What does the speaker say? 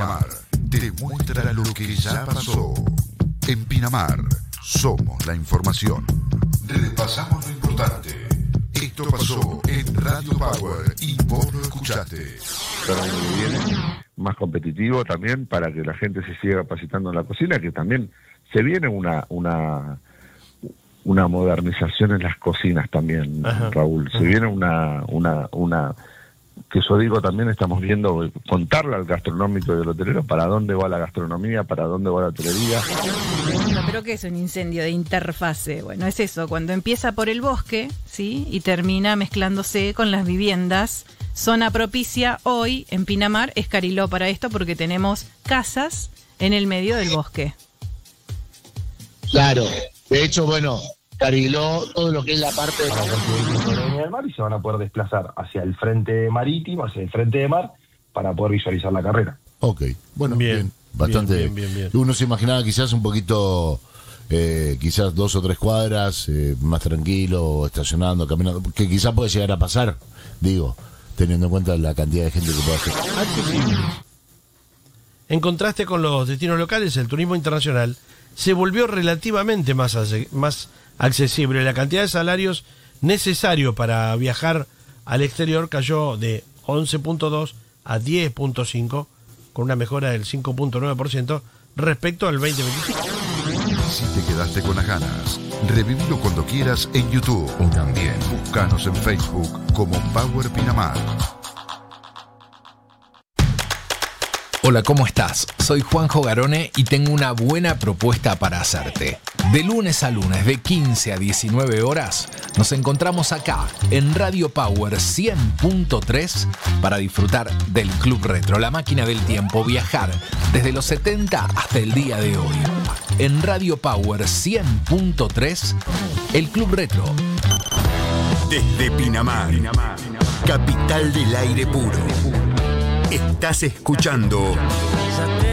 Pinamar te muestra lo que ya pasó. En Pinamar somos la información. Repasamos lo importante. Esto pasó en Radio Power y vos lo escuchaste. Para el año que viene, más competitivo también, para que la gente se siga capacitando en la cocina, que también se viene una modernización en las cocinas también. Ajá, Raúl. Se viene una que yo digo también, estamos viendo, contarle al gastronómico y al hotelero para dónde va la gastronomía, para dónde va la hotelería. ¿Pero qué es un incendio de interfase? Bueno, es eso, cuando empieza por el bosque, ¿sí? Y termina mezclándose con las viviendas. Zona propicia hoy en Pinamar es Cariló para esto, porque tenemos casas en el medio del bosque. Claro, de hecho, bueno, Cariló, todo lo que es la parte del mar, y se van a poder desplazar hacia el frente marítimo, hacia el frente de mar, para poder visualizar la carrera. Ok, bueno, bien. Bastante. Bien. Uno se imaginaba quizás un poquito, quizás 2 o 3 cuadras, más tranquilo, estacionando, caminando, que quizás puede llegar a pasar, digo, teniendo en cuenta la cantidad de gente que puede hacer. Accesible. En contraste con los destinos locales, el turismo internacional se volvió relativamente más accesible. La cantidad de salarios necesario para viajar al exterior cayó de 11.2 a 10.5, con una mejora del 5.9% respecto al 2025. Si te quedaste con las ganas, revívelo cuando quieras en YouTube o también búscanos en Facebook como Power Pinamar. Hola, ¿cómo estás? Soy Juanjo Garone y tengo una buena propuesta para hacerte. De lunes a lunes, de 15 a 19 horas, nos encontramos acá en Radio Power 100.3 para disfrutar del Club Retro, la máquina del tiempo, viajar desde los 70 hasta el día de hoy. En Radio Power 100.3, el Club Retro. Desde Pinamar, capital del aire puro. Estás escuchando